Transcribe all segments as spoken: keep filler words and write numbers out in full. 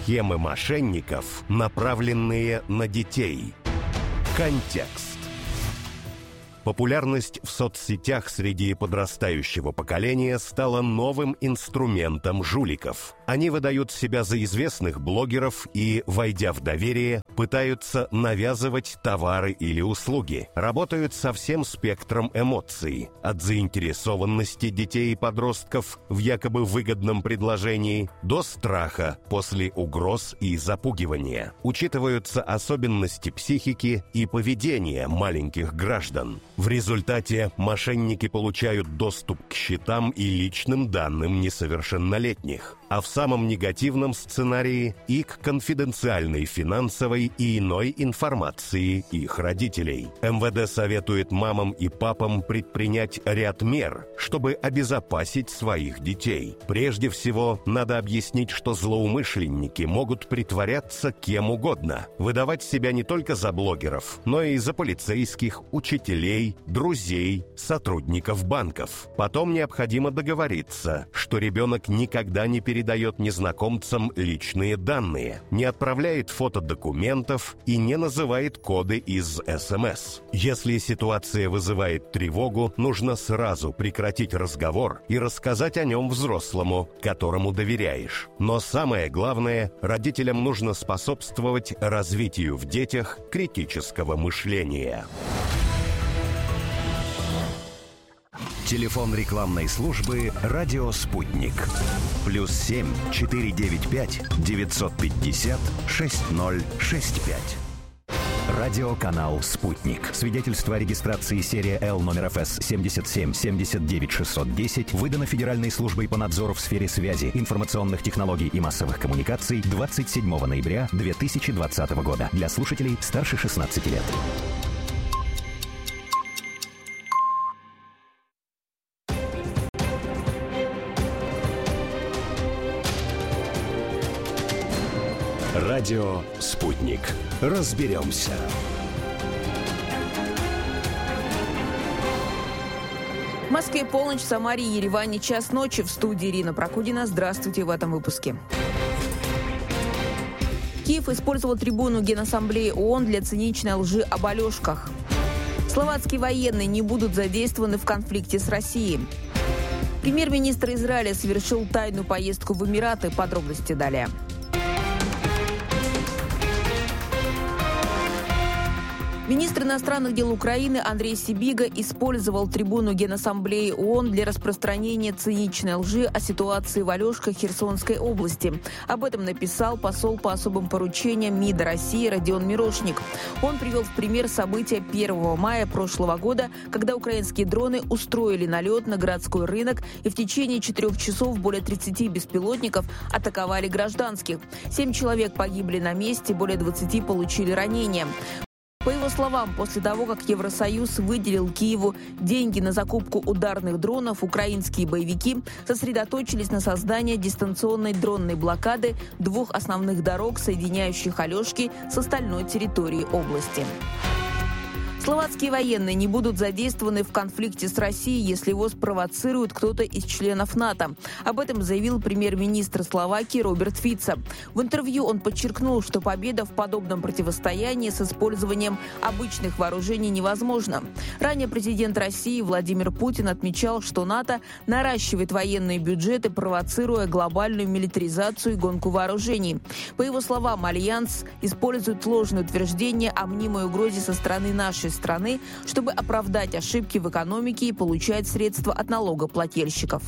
Схемы мошенников, направленные на детей. Контекст. Популярность в соцсетях среди подрастающего поколения стала новым инструментом жуликов. Они выдают себя за известных блогеров и, войдя в доверие, пытаются навязывать товары или услуги. Работают со всем спектром эмоций, от заинтересованности детей и подростков в якобы выгодном предложении до страха после угроз и запугивания. Учитываются особенности психики и поведения маленьких граждан. В результате мошенники получают доступ к счетам и личным данным несовершеннолетних, а в самом негативном сценарии и к конфиденциальной финансовой и иной информации их родителей. эм вэ дэ советует мамам и папам предпринять ряд мер, чтобы обезопасить своих детей. Прежде всего, надо объяснить, что злоумышленники могут притворяться кем угодно, выдавать себя не только за блогеров, но и за полицейских, учителей, друзей, сотрудников банков. Потом необходимо договориться, что ребенок никогда не передает незнакомцам личные данные, не отправляет фото документов и не называет коды из эс эм эс. Если ситуация вызывает тревогу, нужно сразу прекратить разговор и рассказать о нем взрослому, которому доверяешь. Но самое главное, родителям нужно способствовать развитию в детях критического мышления. Телефон рекламной службы «Радио Спутник». Плюс семь четыре девять пять девятьсот пятьдесят шесть ноль шесть пять. Радиоканал «Спутник». Свидетельство о регистрации серия Л номер эф эс семьдесят семь семьдесят девять шестьсот десять выдано Федеральной службой по надзору в сфере связи, информационных технологий и массовых коммуникаций двадцать седьмого ноября две тысячи двадцатого года. Для слушателей старше шестнадцати лет. Радио «Спутник». Разберемся. В Москве полночь, в Самаре и Ереване час ночи. В студии Ирина Прокудина. Здравствуйте в этом выпуске. Киев использовал трибуну Генассамблеи ООН для циничной лжи об Алешках. Словацкие военные не будут задействованы в конфликте с Россией. Премьер-министр Израиля совершил тайную поездку в Эмираты. Подробности далее. Министр иностранных дел Украины Андрей Сибига использовал трибуну Генассамблеи ООН для распространения циничной лжи о ситуации в Алешках Херсонской области. Об этом написал посол по особым поручениям МИДа России Родион Мирошник. Он привел в пример события первого мая прошлого года, когда украинские дроны устроили налет на городской рынок и в течение четырех часов более тридцати беспилотников атаковали гражданских. Семь человек погибли на месте, более двадцати получили ранения. По его словам, после того, как Евросоюз выделил Киеву деньги на закупку ударных дронов, украинские боевики сосредоточились на создании дистанционной дронной блокады двух основных дорог, соединяющих Алешки с остальной территорией области. Словацкие военные не будут задействованы в конфликте с Россией, если его спровоцирует кто-то из членов НАТО. Об этом заявил премьер-министр Словакии Роберт Фицо. В интервью он подчеркнул, что победа в подобном противостоянии с использованием обычных вооружений невозможна. Ранее президент России Владимир Путин отмечал, что НАТО наращивает военные бюджеты, провоцируя глобальную милитаризацию и гонку вооружений. По его словам, Альянс использует ложные утверждения о мнимой угрозе со стороны нашей страны, чтобы оправдать ошибки в экономике и получать средства от налогоплательщиков.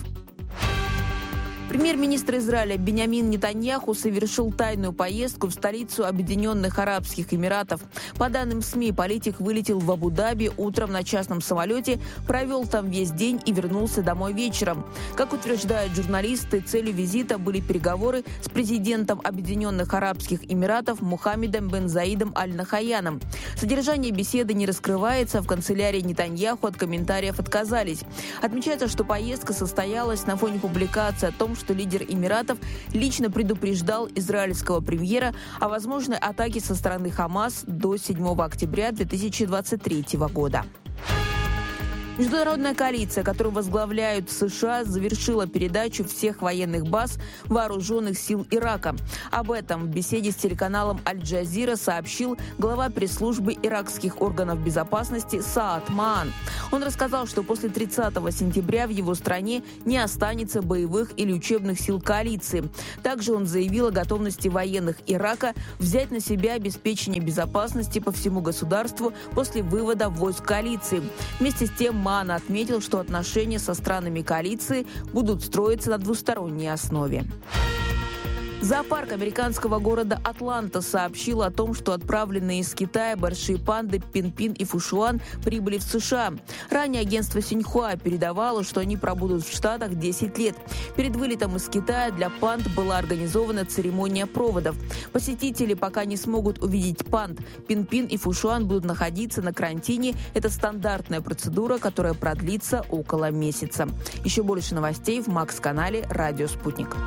Премьер-министр Израиля Биньямин Нетаньяху совершил тайную поездку в столицу Объединенных Арабских Эмиратов. По данным СМИ, политик вылетел в Абу-Даби утром на частном самолете, провел там весь день и вернулся домой вечером. Как утверждают журналисты, целью визита были переговоры с президентом Объединенных Арабских Эмиратов Мухаммедом бен Заидом Аль-Нахаяном. Содержание беседы не раскрывается, в канцелярии Нетаньяху от комментариев отказались. Отмечается, что поездка состоялась на фоне публикации о том, что лидер Эмиратов лично предупреждал израильского премьера о возможной атаке со стороны Хамас до седьмого октября две тысячи двадцать третьего года. Международная коалиция, которую возглавляют США, завершила передачу всех военных баз вооруженных сил Ирака. Об этом в беседе с телеканалом Аль-Джазира сообщил глава пресс-службы иракских органов безопасности Саад Маан. Он рассказал, что после тридцатого сентября в его стране не останется боевых или учебных сил коалиции. Также он заявил о готовности военных Ирака взять на себя обеспечение безопасности по всему государству после вывода войск коалиции. Вместе с тем Маан отметил, что отношения со странами коалиции будут строиться на двусторонней основе. Зоопарк американского города Атланта сообщил о том, что отправленные из Китая большие панды Пин-Пин и Фушуан прибыли в США. Ранее агентство Синьхуа передавало, что они пробудут в Штатах десять лет. Перед вылетом из Китая для панд была организована церемония проводов. Посетители пока не смогут увидеть панд. Пин-Пин и Фушуан будут находиться на карантине. Это стандартная процедура, которая продлится около месяца. Еще больше новостей в Макс-канале «Радио Спутник».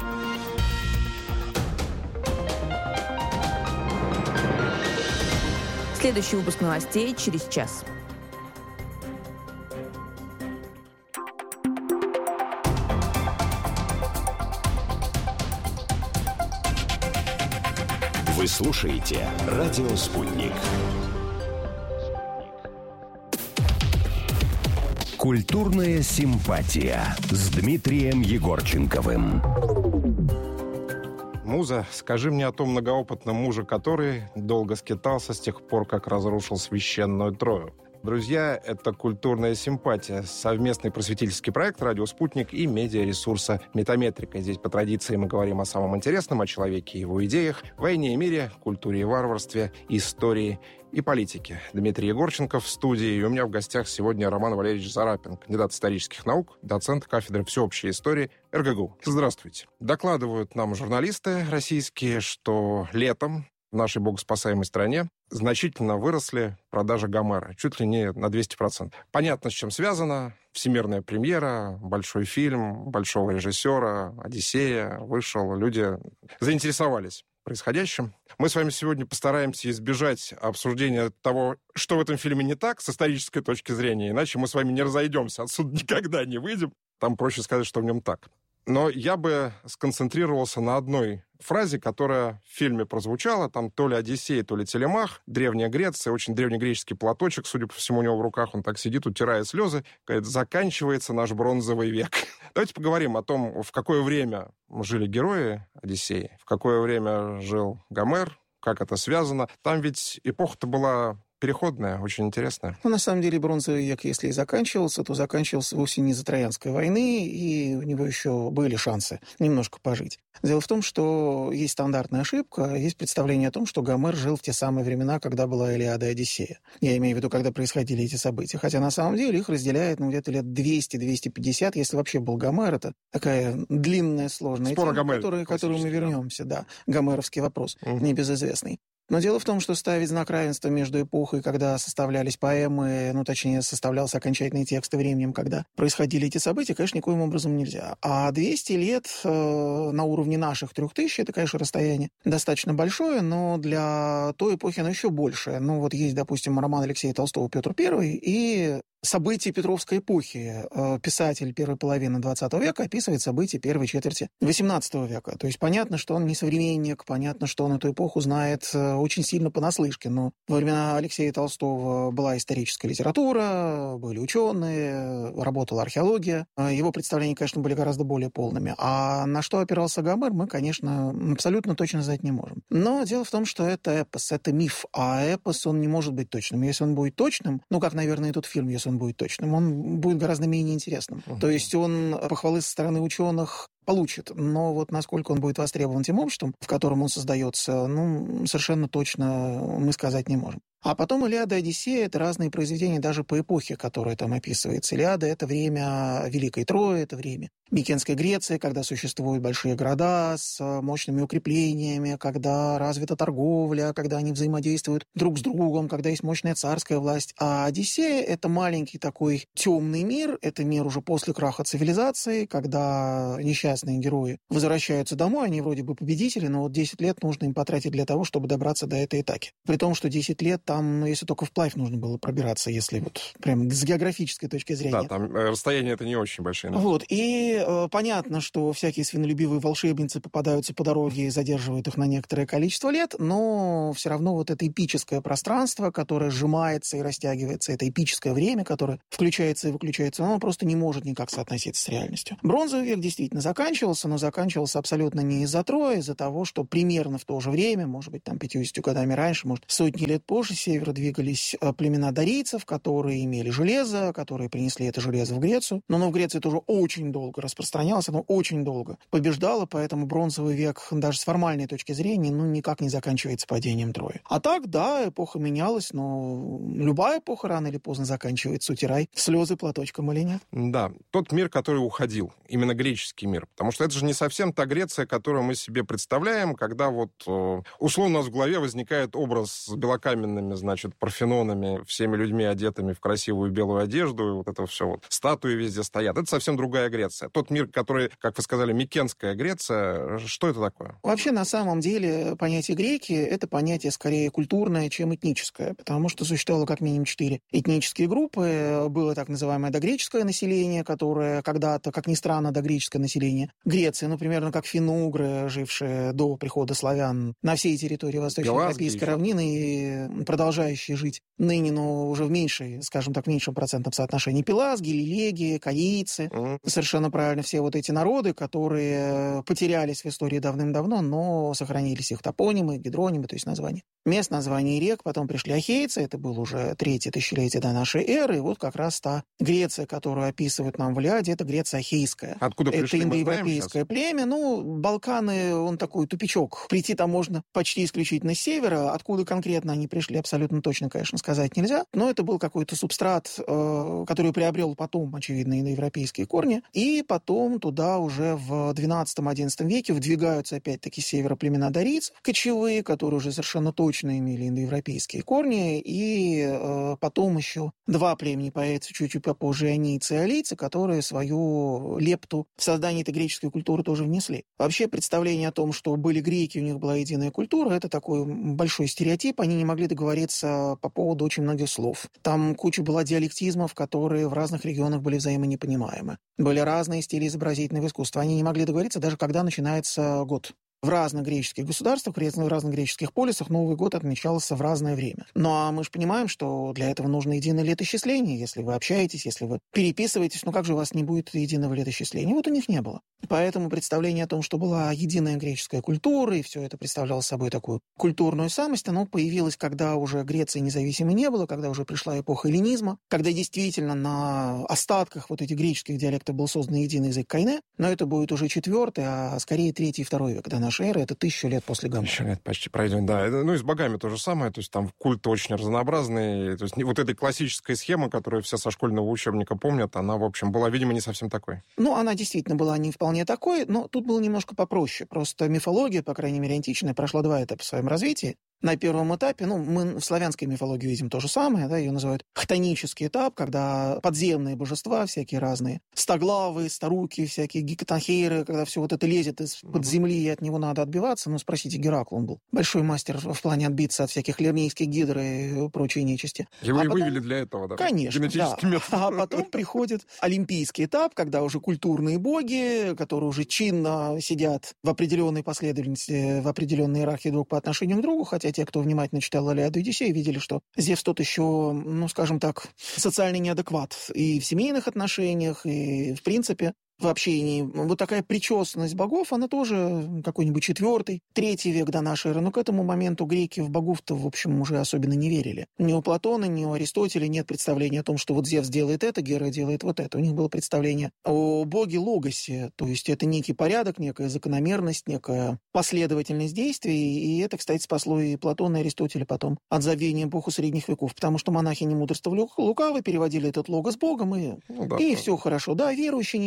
Следующий выпуск новостей через час. Вы слушаете «Радио Спутник». Культурная симпатия с Дмитрием Егорченковым. Муза, скажи мне о том многоопытном муже, который долго скитался с тех пор, как разрушил священную Трою. Друзья, это «Культурная симпатия», совместный просветительский проект «Радио Спутник» и медиаресурса «Метаметрика». Здесь по традиции мы говорим о самом интересном, о человеке и его идеях, войне и мире, культуре и варварстве, истории и политике. Дмитрий Егорченков в студии, и у меня в гостях сегодня Роман Валерьевич Зарапин, кандидат исторических наук, доцент кафедры всеобщей истории эр гэ гэ у. Здравствуйте. Докладывают нам журналисты российские, что летом в нашей богоспасаемой стране значительно выросли продажи Гомера, чуть ли не на двести процентов. Понятно, с чем связано. Всемирная премьера, большой фильм, большого режиссера, «Одиссея» вышел, люди заинтересовались происходящим. Мы с вами сегодня постараемся избежать обсуждения того, что в этом фильме не так с исторической точки зрения, иначе мы с вами не разойдемся, отсюда никогда не выйдем. Там проще сказать, что в нем так. Но я бы сконцентрировался на одной фразе, которая в фильме прозвучала. Там то ли Одиссей, то ли Телемах. Древняя Греция, очень древнегреческий платочек, судя по всему, у него в руках. Он так сидит, утирая слезы. Говорит, заканчивается наш бронзовый век. Давайте поговорим о том, в какое время жили герои Одиссеи, в какое время жил Гомер, как это связано. Там ведь эпоха-то была переходная, очень интересная. Ну, на самом деле, бронзовый век, если и заканчивался, то заканчивался вовсе не из-за Троянской войны, и у него еще были шансы немножко пожить. Дело в том, что есть стандартная ошибка, есть представление о том, что Гомер жил в те самые времена, когда была Илиада и Одиссея. Я имею в виду, когда происходили эти события. Хотя на самом деле их разделяет ну, где-то лет двести-двести пятьдесят, если вообще был Гомер. Это такая длинная, сложная Спор тема, к которой мы вернемся. Да, гомеровский вопрос, угу. Небезызвестный. Но дело в том, что ставить знак равенства между эпохой, когда составлялись поэмы, ну, точнее, составлялся окончательный текст, и временем, когда происходили эти события, конечно, никоим образом нельзя. А двести лет э, на уровне наших трех тысяч, это, конечно, расстояние достаточно большое, но для той эпохи оно еще большее. Ну, вот есть, допустим, роман Алексея Толстого «Петр Первый» и события Петровской эпохи. Писатель первой половины двадцатого века описывает события первой четверти восемнадцатого века. То есть понятно, что он не современник, понятно, что он эту эпоху знает очень сильно понаслышке. Но во времена Алексея Толстого была историческая литература, были ученые, работала археология. Его представления, конечно, были гораздо более полными. А на что опирался Гомер, мы, конечно, абсолютно точно знать не можем. Но дело в том, что это эпос, это миф. А эпос, он не может быть точным. Если он будет точным, ну, как, наверное, и тот фильм, если он будет точным, он будет гораздо менее интересным. Uh-huh. То есть он похвалы со стороны ученых получит, но вот насколько он будет востребован тем обществом, в котором он создается, ну, совершенно точно мы сказать не можем. А потом Илиада и Одиссея — это разные произведения даже по эпохе, которая там описывается. Илиада — это время Великой Трои, это время Микенской Греции, когда существуют большие города с мощными укреплениями, когда развита торговля, когда они взаимодействуют друг с другом, когда есть мощная царская власть. А Одиссея — это маленький такой темный мир, это мир уже после краха цивилизации, когда несчастные герои возвращаются домой, они вроде бы победители, но вот десять лет нужно им потратить для того, чтобы добраться до этой Итаки. При том, что десять лет там, ну, если только вплавь нужно было пробираться, если вот прям с географической точки зрения. Да, там расстояния это не очень большие. Да? Вот, и э, понятно, что всякие свинолюбивые волшебницы попадаются по дороге и задерживают их на некоторое количество лет, но все равно вот это эпическое пространство, которое сжимается и растягивается, это эпическое время, которое включается и выключается, оно просто не может никак соотноситься с реальностью. Бронзовый век действительно заканчивался, но заканчивался абсолютно не из-за Трои, а из-за того, что примерно в то же время, может быть, там пятьюдесятью годами раньше, может, сотни лет позже, с севера двигались племена дарийцев, которые имели железо, которые принесли это железо в Грецию. Но оно в Греции тоже очень долго распространялось, оно очень долго побеждало, поэтому бронзовый век даже с формальной точки зрения ну, никак не заканчивается падением Трои. А так, да, эпоха менялась, но любая эпоха рано или поздно заканчивается. Утирай слезы платочком или нет. Да, тот мир, который уходил, именно греческий мир. Потому что это же не совсем та Греция, которую мы себе представляем, когда вот условно у нас в голове возникает образ с белокаменными, значит, парфенонами, всеми людьми, одетыми в красивую белую одежду, и вот это все вот. Статуи везде стоят. Это совсем другая Греция. Тот мир, который, как вы сказали, Микенская Греция, что это такое? Вообще, на самом деле, понятие греки — это понятие скорее культурное, чем этническое, потому что существовало как минимум четыре этнические группы. Было так называемое догреческое население, которое когда-то, как ни странно, догреческое население Греции, ну, примерно как финно-угры, жившие до прихода славян на всей территории Восточноевропейской равнины и продолжающие жить ныне, но уже в меньшей, скажем так, в меньшем процентном соотношении. Пелазги, лилеги, каийцы. Mm-hmm. Совершенно правильно, все вот эти народы, которые потерялись в истории давным-давно, но сохранились их топонимы, гидронимы, то есть названия мест, названия рек. Потом пришли ахейцы, это было уже третье тысячелетие до нашей эры, и вот как раз та Греция, которую описывают нам в Илиаде, это Греция ахейская. Откуда пришли, это индоевропейское племя. Ну, Балканы, он такой тупичок. Прийти там можно почти исключительно с севера. Откуда конкретно они пришли, абсолютно точно, конечно, сказать нельзя. Но это был какой-то субстрат, э, который приобрел потом, очевидно, индоевропейские корни. И потом туда уже в двенадцатом-одиннадцатом веке вдвигаются опять-таки с севера племена дарийцев, кочевые, которые уже совершенно точно имели индоевропейские корни. И э, потом еще два племени появятся чуть-чуть попозже, ионийцы и алийцы, которые свою лепту в создание этой греческой культуры тоже внесли. Вообще представление о том, что были греки, у них была единая культура, это такой большой стереотип. Они не могли договориться по поводу очень многих слов. Там куча была диалектизмов, которые в разных регионах были взаимонепонимаемы. Были разные стили изобразительного искусства. Они не могли договориться, даже когда начинается год. В разных греческих государствах, в разных греческих полисах Новый год отмечался в разное время. Ну а мы же понимаем, что для этого нужно единое летоисчисление. Если вы общаетесь, если вы переписываетесь, ну как же у вас не будет единого летоисчисления? Вот у них не было. Поэтому представление о том, что была единая греческая культура, и все это представляло собой такую культурную самость, оно появилось, когда уже Греции независимой не было, когда уже пришла эпоха эллинизма, когда действительно на остатках вот этих греческих диалектов был создан единый язык Койне, но это будет уже четвертый, а скорее третий и второй век до нашей эры, это тысячу лет после Гомера. Тысячу лет почти пройдем, да. Ну и с богами то же самое, то есть там культы очень разнообразные, то есть вот этой классической схемы, которую все со школьного учебника помнят, она, в общем, была, видимо, не совсем такой. Ну, она действительно была не вполне такой, но тут было немножко попроще. Просто мифология, по крайней мере, античная, прошла два этапа в своем развитии. На первом этапе, ну, мы в славянской мифологии видим то же самое, да, ее называют хтонический этап, когда подземные божества всякие разные, стоглавые, старуки, всякие гекатонхейры, когда все вот это лезет из-под земли, и от него надо отбиваться. Ну, спросите Геракл, он был большой мастер в плане отбиться от всяких лернейских гидр и прочей нечисти. Его а и потом... вывели для этого, да? Конечно, да. Метод. А потом приходит олимпийский этап, когда уже культурные боги, которые уже чинно сидят в определенной последовательности, в определенной иерархии друг по отношению к другу, хотя те, кто внимательно читал Илиаду и Одиссею, видели, что Зевс тот еще, ну, скажем так, социальный неадекват и в семейных отношениях, и в принципе в общении. Вот такая причесанность богов, она тоже какой-нибудь четвертый, третий век до нашей эры. Но к этому моменту греки в богов-то, в общем, уже особенно не верили. Ни у Платона, ни у Аристотеля нет представления о том, что вот Зевс делает это, Гера делает вот это. У них было представление о боге Логосе, то есть это некий порядок, некая закономерность, некая последовательность действий. И это, кстати, спасло и Платона, и Аристотеля потом от забвения эпоху средних веков, потому что монахи не мудрствовали лукаво, переводили этот логос богом, и, ну, да, и да. все хорошо. Да, верующие, неверующие,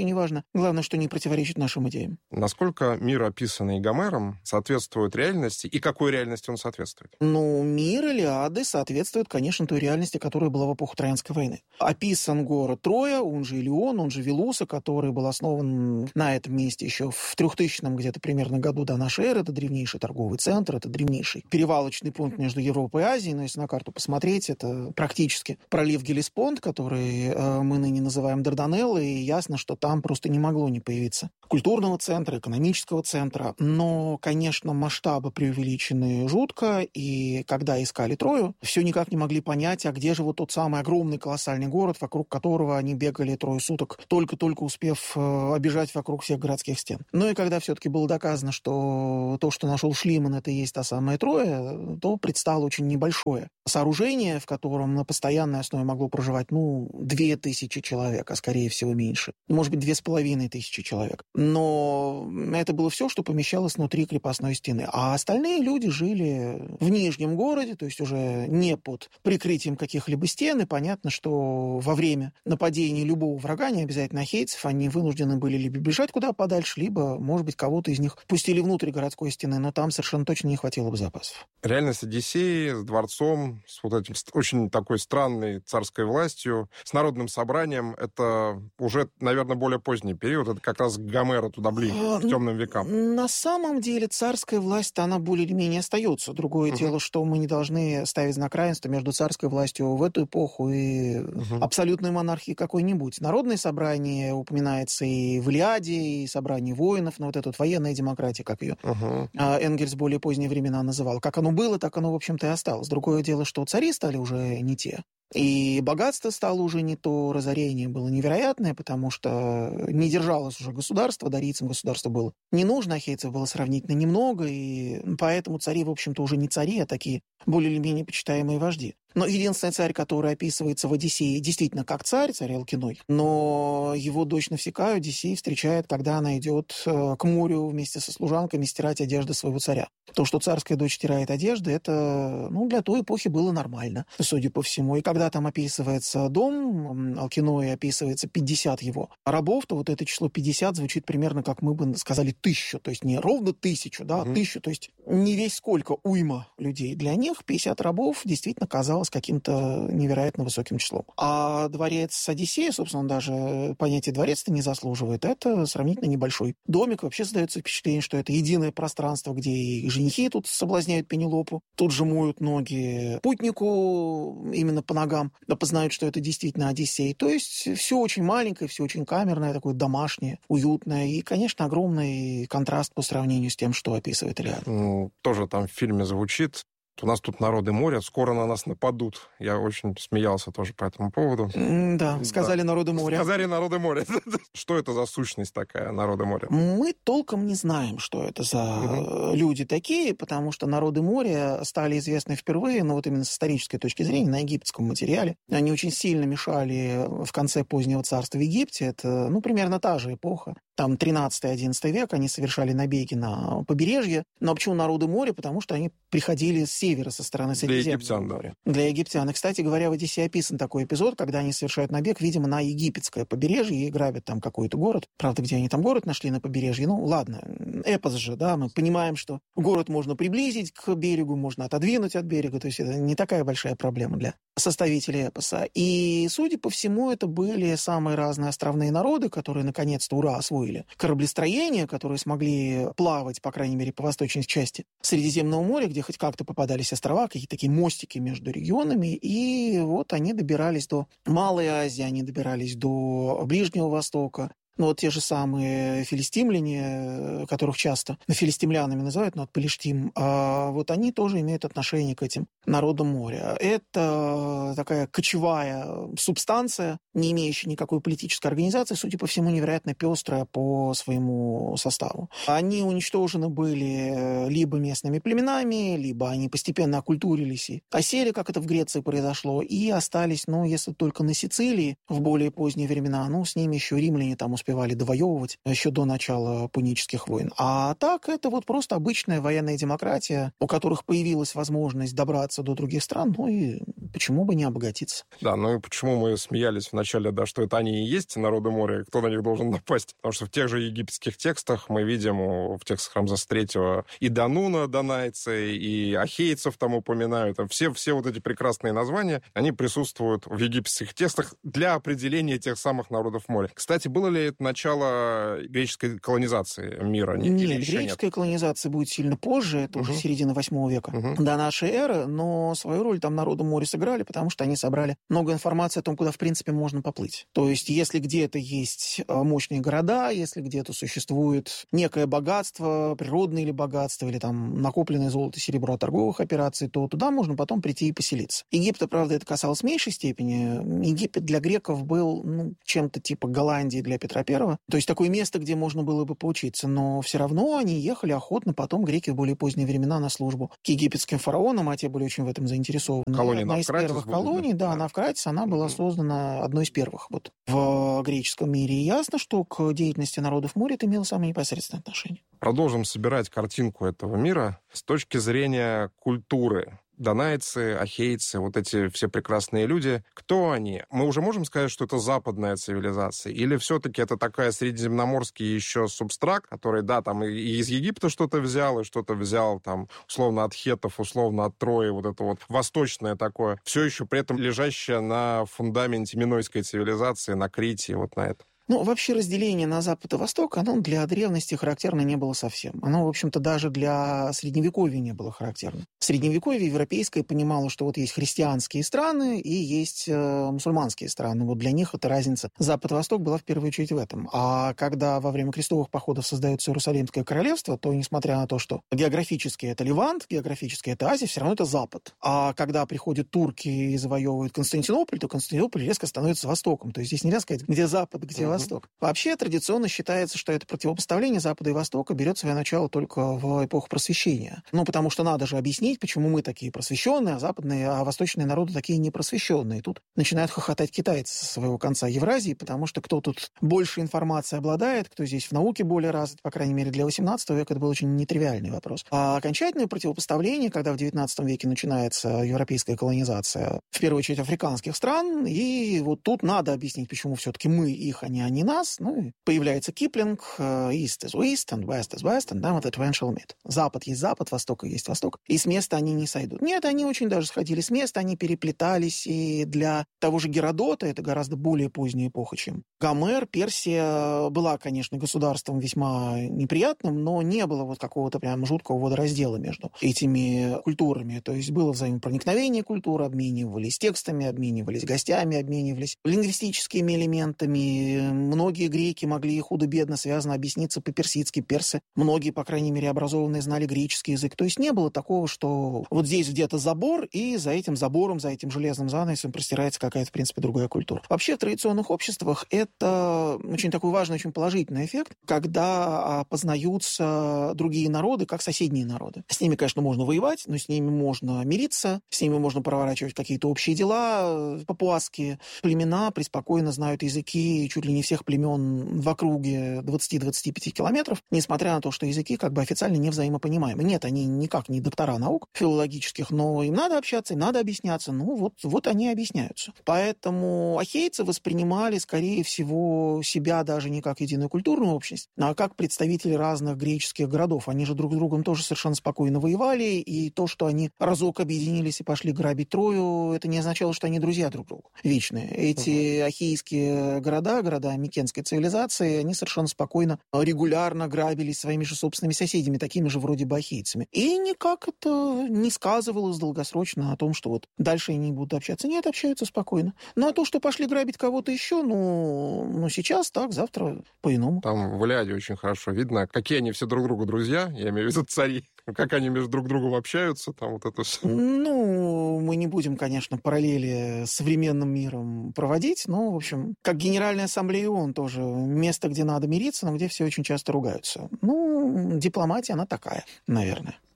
неважно. Главное, что не противоречит нашим идеям. Насколько мир, описанный Гомером, соответствует реальности, и какой реальности он соответствует? Ну, мир Илиады соответствует, конечно, той реальности, которая была в эпоху Троянской войны. Описан город Троя, он же Илион, он же Вилуса, который был основан на этом месте еще в трехтысячном где-то примерно году до нашей эры. Это древнейший торговый центр, это древнейший перевалочный пункт между Европой и Азией. Но если на карту посмотреть, это практически пролив Гелеспонд, который э, мы ныне называем Дарданеллы, и ясно, что там просто не могло не появиться культурного центра, экономического центра. Но, конечно, масштабы преувеличены жутко, и когда искали Трою, все никак не могли понять, а где же вот тот самый огромный колоссальный город, вокруг которого они бегали трое суток, только-только успев э, обижать вокруг всех городских стен. Ну и когда все-таки было доказано, что то, что нашел Шлиман, это и есть та самая Троя, то предстало очень небольшое сооружение, в котором на постоянной основе могло проживать, ну, две тысячи человек, а скорее всего меньше. Может быть, две с половиной тысячи человек. Но это было все, что помещалось внутри крепостной стены. А остальные люди жили в Нижнем городе, то есть уже не под прикрытием каких-либо стен. И понятно, что во время нападения любого врага, не обязательно ахейцев, они вынуждены были либо бежать куда подальше, либо, может быть, кого-то из них пустили внутрь городской стены, но там совершенно точно не хватило бы запасов. Реальность Одиссеи с дворцом, с вот этим очень такой странной царской властью, с народным собранием, это уже, наверное, более поздний период. Это как раз Гомера туда ближе, к темным векам. На самом деле царская власть, она более или менее остается. Другое uh-huh. дело, что мы не должны ставить знак равенства между царской властью в эту эпоху и uh-huh. абсолютной монархией какой-нибудь. Народное собрание упоминается и в Илиаде, и собрание воинов, но вот эта вот военная демократия, как ее uh-huh. Энгельс в более поздние времена называл. Как оно было, так оно, в общем-то, и осталось. Другое дело, что цари стали уже не те. И богатство стало уже не то, разорение было невероятное, потому что не держалось уже государство, дарийцам государство было не нужно, ахейцев было сравнительно немного, и поэтому цари, в общем-то, уже не цари, а такие более или менее почитаемые вожди. Но единственный царь, который описывается в «Одиссее», действительно как царь, царь Алкиной, но его дочь Навсекая Одиссей встречает, когда она идет к морю вместе со служанками стирать одежды своего царя. То, что царская дочь стирает одежды, это, ну, для той эпохи было нормально, судя по всему. И когда там описывается дом Алкиной, описывается пятьдесят его рабов, то вот это число пятьдесят звучит примерно, как мы бы сказали, тысячу. То есть не ровно тысячу, да, mm-hmm. тысячу. То есть не весь сколько уйма людей. Для них пятьдесят рабов действительно казалось каким-то невероятно высоким числом. А дворец Одиссея, собственно, он даже понятие дворец-то не заслуживает. Это сравнительно небольшой домик. Вообще создается впечатление, что это единое пространство, где и женихи тут соблазняют Пенелопу, тут же моют ноги путнику именно по ногам, да познают, что это действительно Одиссей. То есть все очень маленькое, все очень камерное, такое домашнее, уютное. И, конечно, огромный контраст по сравнению с тем, что описывает Илиада. Ну, тоже там в фильме звучит. У нас тут народы моря, скоро на нас нападут. Я очень смеялся тоже по этому поводу. Да, сказали да. народы моря. Сказали народы моря. Что это за сущность такая, народы моря? Мы толком не знаем, что это за угу. люди такие, потому что народы моря стали известны впервые, но вот именно с исторической точки зрения, на египетском материале. Они очень сильно мешали в конце позднего царства в Египте. Это, ну, примерно та же эпоха. Там тринадцатый-одиннадцатый век, они совершали набеги на побережье. Но почему народы моря? Потому что они приходили с севера, со стороны Средиземного моря. Да. Для египтян. И, кстати говоря, в «Одиссее» описан такой эпизод, когда они совершают набег, видимо, на египетское побережье и грабят там какой-то город. Правда, где они там город нашли на побережье? Ну, ладно, эпос же, да, мы понимаем, что город можно приблизить к берегу, можно отодвинуть от берега, то есть это не такая большая проблема для составителей эпоса. И, судя по всему, это были самые разные островные народы, которые, наконец-то, ура, освоили кораблестроение, которые смогли плавать, по крайней мере, по восточной части Средиземного моря, где хоть как-то попадались острова, какие-то такие мостики между регионами, и вот они добирались до Малой Азии, они добирались до Ближнего Востока. Ну, вот те же самые филистимляне, которых часто филистимлянами называют, но от Палештим, а вот они тоже имеют отношение к этим народам моря. Это такая кочевая субстанция, не имеющая никакой политической организации, судя по всему, невероятно пестрая по своему составу. Они уничтожены были либо местными племенами, либо они постепенно окультурились и осели, как это в Греции произошло, и остались, ну, если только на Сицилии в более поздние времена, ну, с ними еще римляне там успели успевали довоевывать еще до начала пунических войн. А так это вот просто обычная военная демократия, у которых появилась возможность добраться до других стран, ну и почему бы не обогатиться. Да, ну и почему мы смеялись вначале, да, что это они и есть народы моря, и кто на них должен напасть. Потому что в тех же египетских текстах мы видим, в текстах Рамзеса третьего, и Дануна, донайцы, и ахейцев там упоминают. Все, все вот эти прекрасные названия, они присутствуют в египетских текстах для определения тех самых народов моря. Кстати, было ли это начало греческой колонизации мира? Нет, греческая нет? колонизация будет сильно позже, это угу. уже середина восьмого века угу. до нашей эры, но свою роль там народу моря сыграли, потому что они собрали много информации о том, куда, в принципе, можно поплыть. То есть, если где-то есть мощные города, если где-то существует некое богатство, природное или богатство, или там накопленное золото, серебро от торговых операций, то туда можно потом прийти и поселиться. Египта, правда, это касалось в меньшей степени. Египет для греков был ну, чем-то типа Голландии для Петра Первого. То есть, такое место, где можно было бы поучиться. Но все равно они ехали охотно потом, греки в более поздние времена, на службу к египетским фараонам, а те были очень в этом заинтересованы. Колония Одна из первых была, колоний, да, да, Навкратис, она была mm-hmm. создана одной из первых вот в греческом мире. И ясно, что к деятельности народов моря это имело самое непосредственное отношение. Продолжим собирать картинку этого мира с точки зрения культуры. Донайцы, ахейцы, вот эти все прекрасные люди. Кто они? Мы уже можем сказать, что это западная цивилизация? Или все-таки это такая средиземноморский еще субстракт, который, да, там и из Египта что-то взял, и что-то взял, там, условно, от хеттов, условно, от Трои, вот это вот восточное такое, все еще при этом лежащее на фундаменте минойской цивилизации, на Крите, вот на это. Ну, вообще разделение на Запад и Восток, оно для древности характерно не было совсем. Оно, в общем-то, даже для Средневековья не было характерно. В Средневековье европейское понимало, что вот есть христианские страны и есть э, мусульманские страны. Вот для них эта разница Запад-Восток была в первую очередь в этом. А когда во время крестовых походов создается Иерусалимское королевство, то, несмотря на то, что географически это Левант, географически это Азия, все равно это Запад. А когда приходят турки и завоевывают Константинополь, то Константинополь резко становится Востоком. То есть здесь нельзя сказать, где Запад, где Восток. Восток. Вообще традиционно считается, что это противопоставление Запада и Востока берет свое начало только в эпоху Просвещения. Ну, потому что надо же объяснить, почему мы такие просвещенные, а западные, а восточные народы такие непросвещенные. И тут начинают хохотать китайцы со своего конца Евразии, потому что кто тут больше информации обладает, кто здесь в науке более развит, по крайней мере, для восемнадцатого века это был очень нетривиальный вопрос. А окончательное противопоставление, когда в девятнадцатом веке начинается европейская колонизация, в первую очередь африканских стран, и вот тут надо объяснить, почему все-таки мы их, а не не нас, ну, и появляется Киплинг, East is West, and West is West, and then it eventually meet. Запад есть Запад, Восток есть Восток, и с места они не сойдут. Нет, они очень даже сходили с места, они переплетались, и для того же Геродота это гораздо более поздняя эпоха, чем Гомер. Персия была, конечно, государством весьма неприятным, но не было вот какого-то прям жуткого водораздела между этими культурами. То есть было взаимопроникновение культур, обменивались текстами, обменивались гостями, обменивались лингвистическими элементами. Многие греки могли худо-бедно связано объясниться по-персидски, персы, многие, по крайней мере, образованные знали греческий язык. То есть не было такого, что вот здесь где-то забор, и за этим забором, за этим железным занавесом простирается какая-то, в принципе, другая культура. Вообще в традиционных обществах это очень такой важный, очень положительный эффект, когда познаются другие народы, как соседние народы. С ними, конечно, можно воевать, но с ними можно мириться, с ними можно проворачивать какие-то общие дела. Папуасские племена преспокойно знают языки чуть ли не всех племен в округе двадцать-двадцать пять километров, несмотря на то, что языки как бы официально не взаимопонимаемы. Нет, они никак не доктора наук филологических, но им надо общаться, им надо объясняться. Ну, вот, вот они объясняются. Поэтому ахейцы воспринимали, скорее всего, себя даже не как единую культурную общность, а как представители разных греческих городов. Они же друг с другом тоже совершенно спокойно воевали, и то, что они разок объединились и пошли грабить Трою, это не означало, что они друзья друг другу вечные. Эти ахейские города, города микенской цивилизации, они совершенно спокойно, регулярно грабились своими же собственными соседями, такими же вроде бы ахейцами. И никак это не сказывалось долгосрочно о том, что вот дальше они будут общаться. Нет, общаются спокойно. Ну, а то, что пошли грабить кого-то еще, ну, ну сейчас так, завтра по-иному. Там в Илиаде очень хорошо видно, какие они все друг другу друзья, я имею в виду цари. Как они между друг другом общаются, там вот это все. Ну, мы не будем, конечно, параллели с современным миром проводить, но, в общем, как Генеральная Ассамблея ООН тоже место, где надо мириться, но где все очень часто ругаются. Ну, дипломатия, она такая, наверное.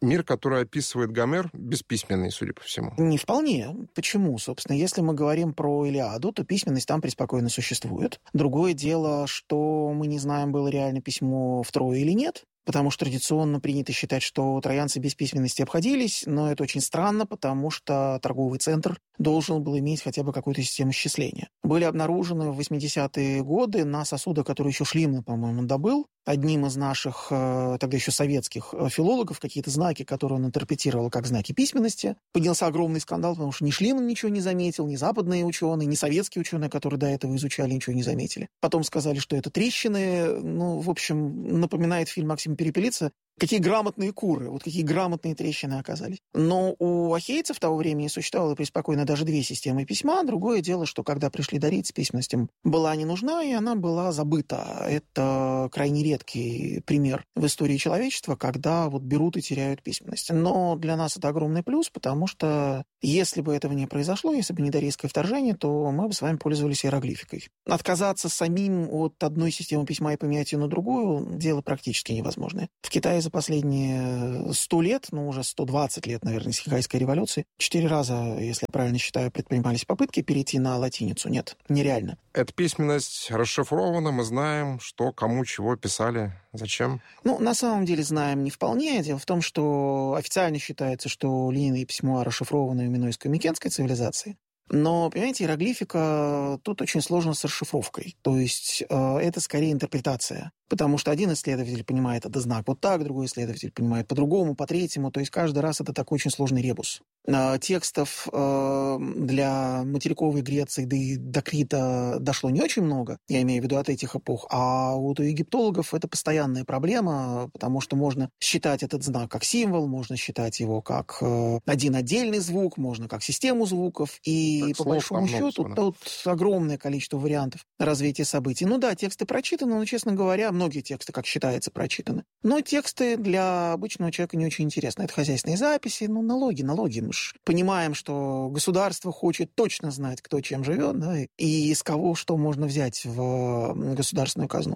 Мир, который описывает Гомер, бесписьменный, судя по всему. Не вполне. Почему? Собственно, если мы говорим про Илиаду, то письменность там преспокойно существует. Другое дело, что мы не знаем, было реально письмо в Трое или нет. Потому что традиционно принято считать, что троянцы без письменности обходились, но это очень странно, потому что торговый центр должен был иметь хотя бы какую-то систему счисления. Были обнаружены в восьмидесятые годы на сосудах, которые еще Шлиман, по-моему, добыл, одним из наших, тогда еще советских филологов, какие-то знаки, которые он интерпретировал как знаки письменности. Поднялся огромный скандал, потому что ни Шлиман ничего не заметил, ни западные ученые, ни советские ученые, которые до этого изучали, ничего не заметили. Потом сказали, что это трещины. Ну, в общем, напоминает фильм Максима Перепелица. Какие грамотные куры, вот какие грамотные трещины оказались. Но у ахейцев того времени существовало преспокойно даже две системы письма. Другое дело, что когда пришли дарийцы, письменность им была не нужна, и она была забыта. Это крайне редкий пример в истории человечества, когда вот берут и теряют письменность. Но для нас это огромный плюс, потому что если бы этого не произошло, если бы не дарийское вторжение, то мы бы с вами пользовались иероглификой. Отказаться самим от одной системы письма и поменять ее на другую – дело практически невозможное. В Китае за последние сто лет, ну уже сто двадцать лет, наверное, с Китайской революции, четыре раза, если я правильно считаю, предпринимались попытки перейти на латиницу. Нет, нереально. Эта письменность расшифрована, мы знаем, что кому чего писали, зачем. Ну, на самом деле знаем не вполне. Дело в том, что официально считается, что линейные письма расшифрованы в минойско-микенской цивилизации. Но, понимаете, иероглифика тут очень сложно с расшифровкой. То есть э, это скорее интерпретация. Потому что один исследователь понимает этот знак вот так, другой исследователь понимает по-другому, по-третьему. То есть каждый раз это такой очень сложный ребус. Э, текстов э, для материковой Греции, да и до Крита дошло не очень много, я имею в виду от этих эпох. А вот у египтологов это постоянная проблема, потому что можно считать этот знак как символ, можно считать его как э, один отдельный звук, можно как систему звуков. И И, по большому счету, тут огромное количество вариантов развития событий. Ну да, тексты прочитаны, но, честно говоря, многие тексты, как считается, прочитаны. Но тексты для обычного человека не очень интересны. Это хозяйственные записи, ну, налоги, налоги. Мы же понимаем, что государство хочет точно знать, кто чем живет, да, и из кого что можно взять в государственную казну.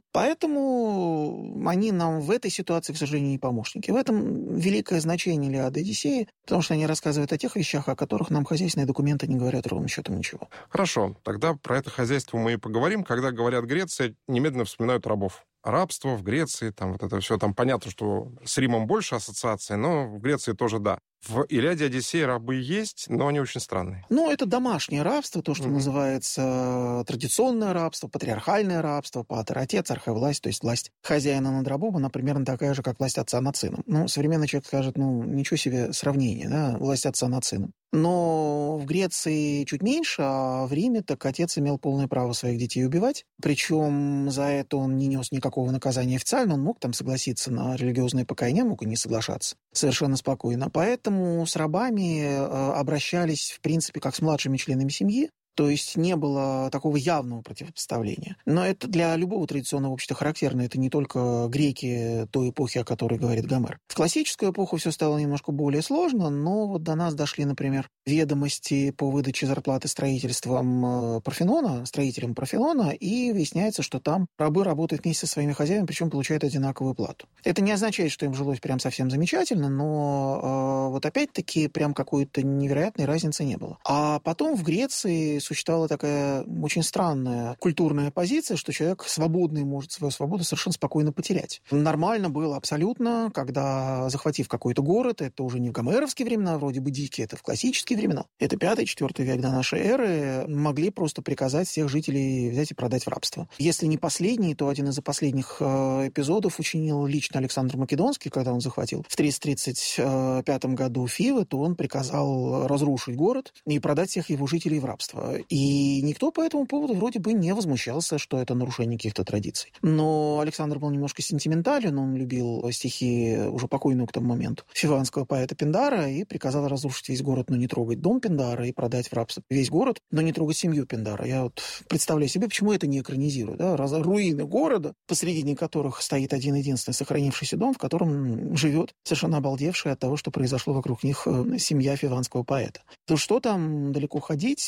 Поэтому они нам в этой ситуации, к сожалению, не помощники. В этом великое значение Илиады и Одиссеи, потому что они рассказывают о тех вещах, о которых нам хозяйственные документы не говорят ровным счетом ничего. Хорошо, тогда про это хозяйство мы и поговорим. Когда говорят Греция, немедленно вспоминают рабов. Рабство в Греции, там вот это все, там понятно, что с Римом больше ассоциаций, но в Греции тоже да. В Илиаде и Одиссее рабы есть, но они очень странные. Ну, это домашнее рабство, то, что mm-hmm. называется традиционное рабство, патриархальное рабство, патер, отец, архивласть, то есть власть хозяина над рабом, она примерно такая же, как власть отца над сыном. Ну, современный человек скажет, ну, ничего себе сравнение, да, власть отца над сыном. Но в Греции чуть меньше, а в Риме так отец имел полное право своих детей убивать. Причем за это он не нес никакого наказания официально, он мог там согласиться на религиозное покаяние, мог и не соглашаться совершенно спокойно. Поэтому с рабами обращались, в принципе, как с младшими членами семьи. То есть не было такого явного противопоставления. Но это для любого традиционного общества характерно. Это не только греки той эпохи, о которой говорит Гомер. В классическую эпоху все стало немножко более сложно, но вот до нас дошли, например, ведомости по выдаче зарплаты строительством Парфенона, строителям Парфенона, и выясняется, что там рабы работают вместе со своими хозяевами, причем получают одинаковую плату. Это не означает, что им жилось прям совсем замечательно, но э, вот опять-таки прям какой-то невероятной разницы не было. А потом в Греции существовала такая очень странная культурная позиция, что человек свободный может свою свободу совершенно спокойно потерять. Нормально было абсолютно, когда, захватив какой-то город, это уже не в гомеровские времена, вроде бы дикие, это в классические времена, это пятый-четвертый век до нашей эры, могли просто приказать всех жителей взять и продать в рабство. Если не последний, то один из последних э, эпизодов учинил лично Александр Македонский, когда он захватил в триста тридцать пятом году Фивы, то он приказал разрушить город и продать всех его жителей в рабство. И никто по этому поводу вроде бы не возмущался, что это нарушение каких-то традиций. Но Александр был немножко сентиментален, он любил стихи уже покойного к тому моменту фиванского поэта Пиндара и приказал разрушить весь город, но не трогать дом Пиндара, и продать в рабство весь город, но не трогать семью Пиндара. Я вот представляю себе, почему это не экранизируют. Да? Раз, руины города, посредине которых стоит один-единственный сохранившийся дом, в котором живет совершенно обалдевшая от того, что произошло вокруг них семья фиванского поэта. То что там далеко ходить? Платон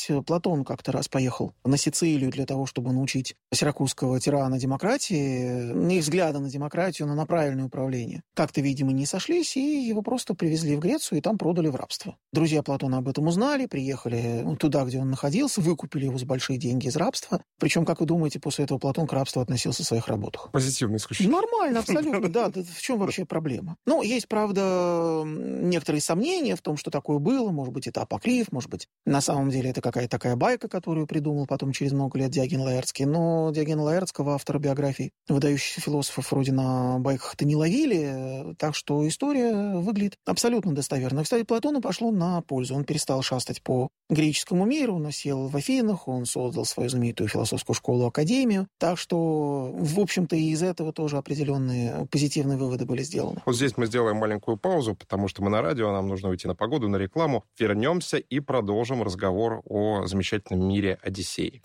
Платон как-то раз поехал на Сицилию для того, чтобы научить сиракузского тирана демократии, не их взгляда на демократию, но на правильное управление. Как-то, видимо, не сошлись, и его просто привезли в Грецию и там продали в рабство. Друзья Платона об этом узнали, приехали туда, где он находился, выкупили его за большие деньги из рабства. Причем, как вы думаете, после этого Платон к рабству относился в своих работах? Позитивно исключительно. Нормально, абсолютно, да. В чем вообще проблема? Ну, есть, правда, некоторые сомнения в том, что такое было. Может быть, это апокриф, может быть, на самом деле это какая-то такая байка, которую придумал потом через много лет Диоген Лаэртский. Но Диогена Лаэртского, автора биографий выдающихся философов, вроде на байках-то не ловили, так что история выглядит абсолютно достоверно. Кстати, Платону пошло на пользу. Он перестал шастать по греческому миру, он осел в Афинах, он создал свою знаменитую философскую школу, академию. Так что, в общем-то, и из этого тоже определенные позитивные выводы были сделаны. Вот здесь мы сделаем маленькую паузу, потому что мы на радио, нам нужно уйти на погоду, на рекламу. Вернемся и продолжим разговор о замечательном мире Одиссеи.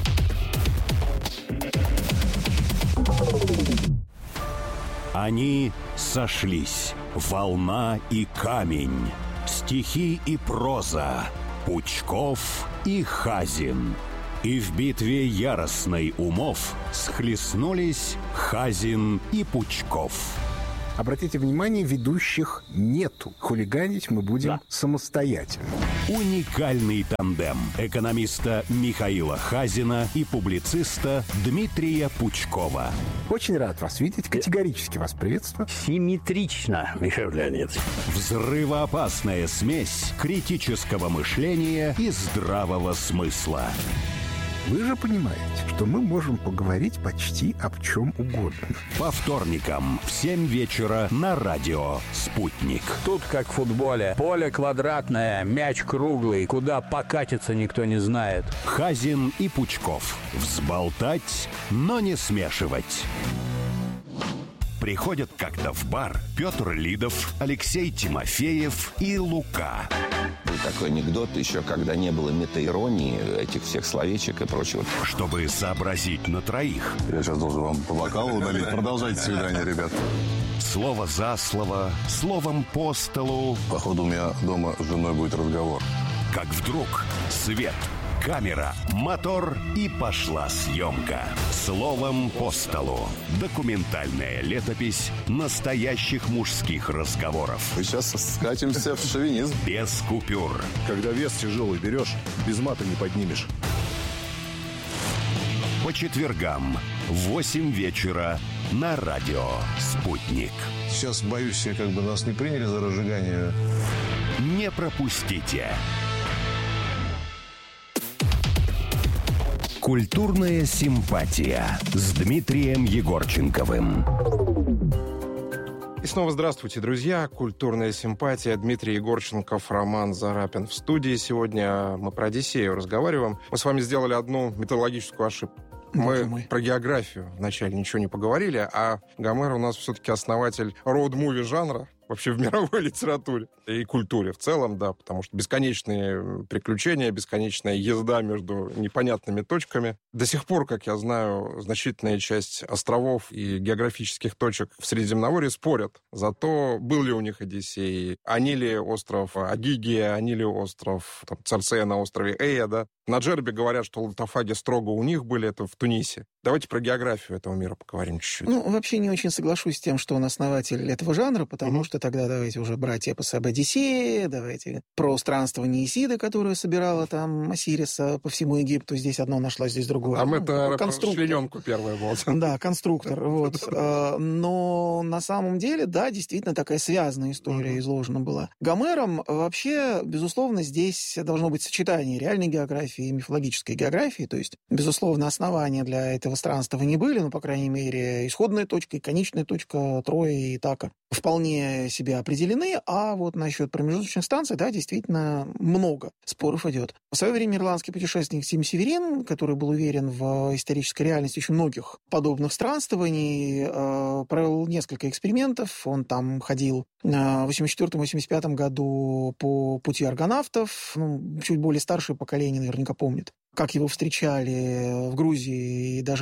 Они сошлись. Волна и камень. Стихи и проза. Пучков и Хазин. И в битве яростной умов схлестнулись Хазин и Пучков. Обратите внимание, ведущих нету. Хулиганить мы будем да. самостоятельно. Уникальный тандем экономиста Михаила Хазина и публициста Дмитрия Пучкова. Очень рад вас видеть. Категорически вас приветствую. Симметрично, Михаил Леонидович. Взрывоопасная смесь критического мышления и здравого смысла. Вы же понимаете, что мы можем поговорить почти об чем угодно. По вторникам в семь вечера на радио «Спутник». Тут как в футболе. Поле квадратное, мяч круглый. Куда покатиться, никто не знает. Хазин и Пучков. Взболтать, но не смешивать. Приходят как-то в бар Петр Лидов, Алексей Тимофеев и Лука. Такой анекдот, еще когда не было метаиронии, этих всех словечек и прочего. Чтобы сообразить на троих. Я сейчас должен вам по бокалу налить. Продолжайте свидание, ребят. Слово за слово, словом по столу. Походу, у меня дома с женой будет разговор. Как вдруг свет, камера, мотор и пошла съемка. Словом по столу. Документальная летопись настоящих мужских разговоров. Мы сейчас скатимся в шовинизм. Без купюр. Когда вес тяжелый берешь, без мата не поднимешь. По четвергам в восемь вечера на радио «Спутник». Сейчас, боюсь, все как бы нас не приняли за разжигание. Не пропустите. Культурная симпатия с Дмитрием Егорченковым. И снова здравствуйте, друзья. Культурная симпатия. Дмитрий Егорченков, Роман Зарапин в студии. Сегодня мы про Одиссею разговариваем. Мы с вами сделали одну методологическую ошибку. Мы Гомер. про географию вначале ничего не поговорили, а Гомер у нас все-таки основатель роуд-муви жанра, вообще в мировой литературе и культуре в целом, да, потому что бесконечные приключения, бесконечная езда между непонятными точками. До сих пор, как я знаю, значительная часть островов и географических точек в Средиземноморье спорят за то, был ли у них Одиссей, они ли остров Агигия, они ли остров там, Церцея на острове Эя, да. На Джербе говорят, что лотофаги строго у них были, это в Тунисе. Давайте про географию этого мира поговорим чуть-чуть. Ну, вообще не очень соглашусь с тем, что он основатель этого жанра, потому mm-hmm. что тогда давайте уже брать эпос об Одиссее, давайте про странствование Исиды, которая собирала там Осириса по всему Египту. Здесь одно нашла, здесь другое. А мы-то ну, конструктор. Члененку первая была. Да, конструктор. Вот. Но на самом деле, да, действительно такая связанная история изложена была. Гомером вообще, безусловно, здесь должно быть сочетание реальной географии и мифологической географии. То есть, безусловно, основания для этого странствования были, ну, по крайней мере, исходная точка и конечная точка Троя и Итака вполне себе определены, а вот насчет промежуточных станций, да, действительно много споров идет. В свое время ирландский путешественник Тим Северин, который был уверен в исторической реальности очень многих подобных странствований, э, провел несколько экспериментов. Он там ходил в восемьдесят четвёртом — восемьдесят пятом году по пути аргонавтов, ну, чуть более старшее поколение наверняка помнит, как его встречали в Грузии и даже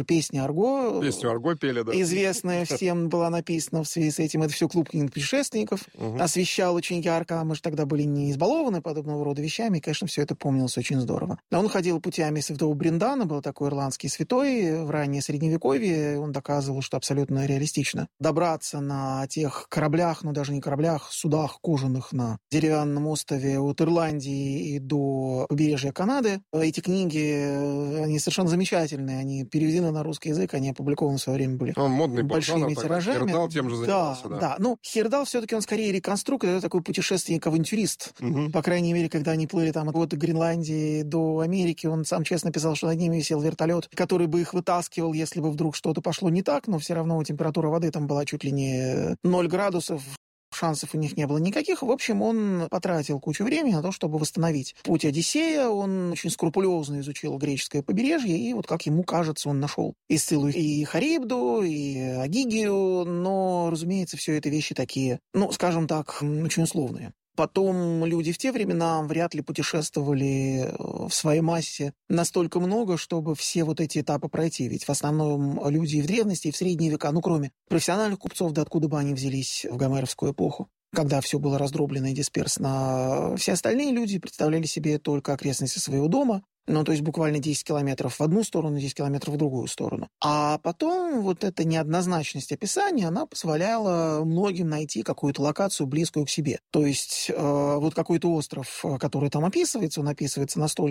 даже песня «Арго». Песню «Арго» пели, да. Известная всем была написана в связи с этим. Это все клуб книг-путешественников. Угу. Освещал очень ярко. Мы же тогда были не избалованы подобного рода вещами. И, конечно, все это помнилось очень здорово. Он ходил путями святого Бриндана, был такой ирландский святой в раннее Средневековье. Он доказывал, что абсолютно реалистично добраться на тех кораблях, ну даже не кораблях, судах кожаных на деревянном острове от Ирландии и до побережья Канады. Эти книги, они совершенно замечательные. Они переведены на русский язык, они опубликованы в свое время были он модный большими тиражами. Хердал тем же занимался, да, да. да. Ну, Хердал все-таки он скорее реконструктор, это такой путешественник-авантюрист. Угу. По крайней мере, когда они плыли там от Гренландии до Америки, он сам честно писал, что над ними висел вертолет, который бы их вытаскивал, если бы вдруг что-то пошло не так, но все равно температура воды там была чуть ли не ноль градусов. Шансов у них не было никаких. В общем, он потратил кучу времени на то, чтобы восстановить путь Одиссея. Он очень скрупулезно изучил греческое побережье, и вот, как ему кажется, он нашел и Сциллу, и Харибду, и Агигию, но, разумеется, все это вещи такие, ну, скажем так, очень условные. Потом люди в те времена вряд ли путешествовали в своей массе настолько много, чтобы все вот эти этапы пройти. Ведь в основном люди и в древности, и в средние века, ну, кроме профессиональных купцов, да откуда бы они взялись в гомеровскую эпоху, когда все было раздроблено и дисперсно, все остальные люди представляли себе только окрестности своего дома, ну, то есть буквально десять километров в одну сторону, десять километров в другую сторону. А потом вот эта неоднозначность описания, она позволяла многим найти какую-то локацию, близкую к себе. То есть э, вот какой-то остров, который там описывается, он описывается настолько